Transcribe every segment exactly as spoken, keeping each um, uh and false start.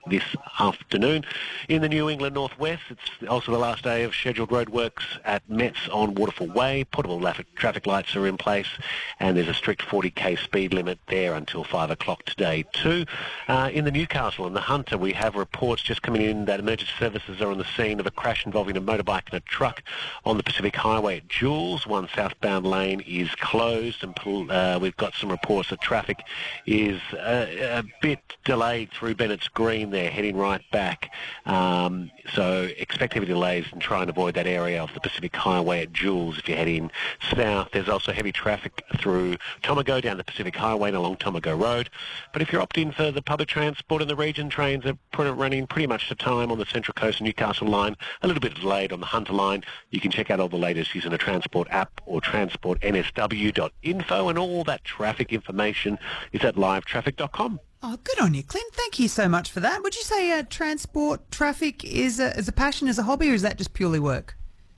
this afternoon. In the New England Northwest, it's also the last day of scheduled roadworks at Metz on Waterfall Way. Portable traffic lights are in place, and there's a strict forty k speed limit there until five o'clock today too. Uh, in the Newcastle and the Hunter, we have reports just coming in that emergency services are on the scene of a crash involving a motorbike and a truck on the Pacific Highway at Jules. One southbound lane is closed, and uh, we've got some reports that traffic is a, a bit delayed through Bennett's Green there, heading right back. Um, so expect heavy delays and try and avoid that area of the Pacific Highway at Jules if you're heading south. There's also heavy traffic through Tomago down the Pacific Highway and along Tomago Road. But if you're opting for the public transport in the region, trains are pr- running pretty much to time on the Central Coast and Newcastle line, a little bit delayed on the Hunter line. You can check out all the latest using the Transport app or transport n s w dot info, and all that traffic information is at live traffic dot com. Oh, good on you, Clint. Thank you so much for that. Would you say uh, transport, traffic is a, is a passion, is a hobby, or is that just purely work?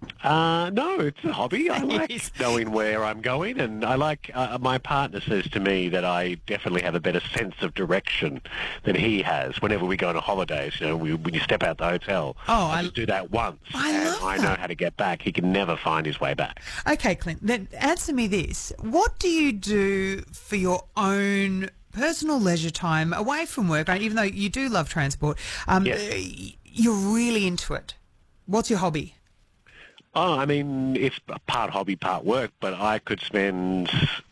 Uh, no, it's a hobby. I like knowing where I'm going, and I like, uh, my partner says to me that I definitely have a better sense of direction than he has whenever we go on holidays. You know, we, when you step out the hotel, oh, I I just do that once, I and love I that. know how to get back. He can never find his way back. Okay, Clint, then answer me this. What do you do for your own personal leisure time away from work, right? Even though you do love transport, um, Yes. you're really into it. What's your hobby? Oh, I mean, it's part hobby, part work, but I could spend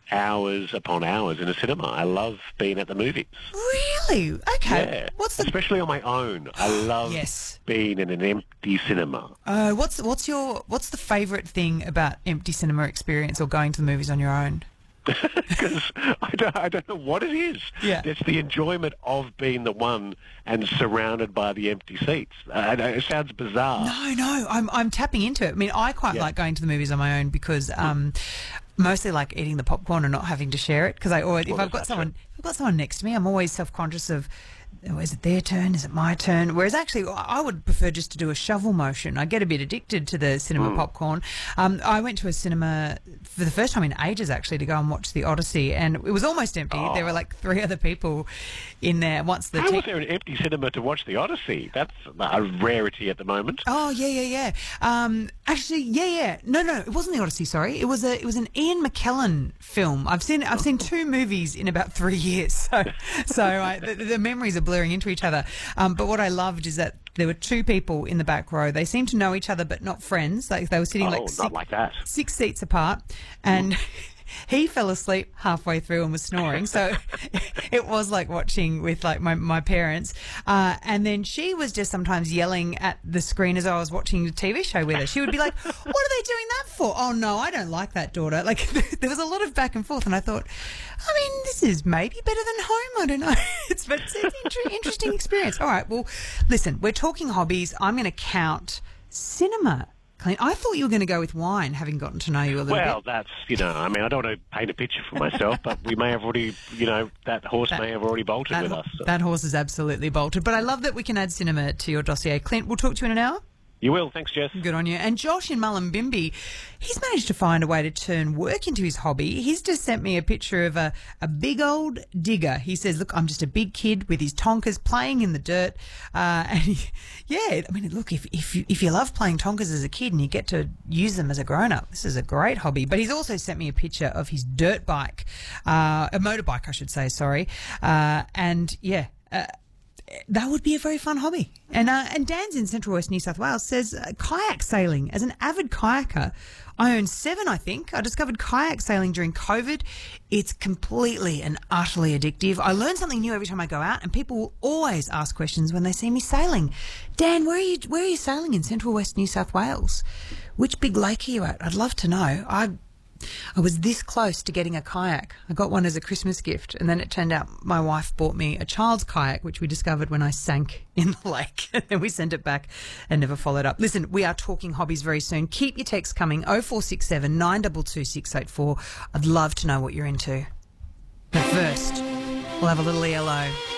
hours upon hours in a cinema. I love being at the movies. Really? Okay. Yeah. What's the Especially on my own. I love Yes. being in an empty cinema. uh, what's what's your what's the favourite thing about empty cinema experience or going to the movies on your own? Because I don't, I don't know what it is. Yeah. It's the enjoyment of being the one and surrounded by the empty seats. Uh, it sounds bizarre. No, no, I'm I'm tapping into it. I mean, I quite Yeah. like going to the movies on my own because um, mostly like eating the popcorn and not having to share it. Because I always, Well, if I've got that's someone, it. if I've got someone next to me, I'm always self-conscious of, oh, is it their turn? Is it my turn? Whereas actually, I would prefer just to do a shovel motion. I get a bit addicted to the cinema Mm. popcorn. Um, I went to a cinema for the first time in ages, actually, to go and watch The Odyssey, and it was almost empty. Oh. There were like three other people in there. Once the How tic- was there an empty cinema to watch The Odyssey? That's a rarity at the moment. Oh yeah, yeah, yeah. Um, actually, yeah, yeah. No, no, it wasn't The Odyssey. Sorry, it was a it was an Ian McKellen film. I've seen I've seen two movies in about three years, so so I, the, the memories are blurring into each other. Um, but what I loved is that there were two people in the back row. They seemed to know each other, but not friends. Like they were sitting Oh, like not six, like that. six seats apart, and. He fell asleep halfway through and was snoring, so it was like watching with like my, my parents. Uh, and then she was just sometimes yelling at the screen as I was watching the T V show with her. She would be like, "What are they doing that for? Oh no, I don't like that, daughter." Like there was a lot of back and forth, and I thought, I mean, this is maybe better than home. I don't know. It's but it's an inter- interesting experience. All right, well, listen, we're talking hobbies. I'm going to count cinema. Clint, I thought you were going to go with wine, having gotten to know you a little Well, bit. that's, you know, I mean, I don't want to paint a picture for myself, but we may have already, you know, that horse That- may have already bolted That, with ho- us. So. that horse is absolutely bolted. But I love that we can add cinema to your dossier. Clint, we'll talk to you in an hour. You will. Thanks, Jess. Good on you. And Josh in Mullumbimby, he's managed to find a way to turn work into his hobby. He's just sent me a picture of a, a big old digger. He says, look, I'm just a big kid with his tonkers playing in the dirt. Uh, and he, yeah, I mean, look, if, if, you, if you love playing tonkers as a kid and you get to use them as a grown-up, this is a great hobby. But he's also sent me a picture of his dirt bike, uh, a motorbike, I should say, sorry. Uh, and yeah, uh, that would be a very fun hobby. And uh, and Dan's in Central West New South Wales says uh, kayak sailing. As an avid kayaker, I own seven, I think. I discovered kayak sailing during COVID. It's completely and utterly addictive. I learn something new every time I go out, and people will always ask questions when they see me sailing. Dan, where are you, where are you sailing in Central West New South Wales? Which big lake are you at? I'd love to know. I I was this close to getting a kayak. I got one as a Christmas gift, and then it turned out my wife bought me a child's kayak, which we discovered when I sank in the lake. And we sent it back and never followed up. Listen, we are talking hobbies very soon. Keep your texts coming, oh four six seven, nine two two, six eight four. I'd love to know what you're into. But first, we'll have a little E L O.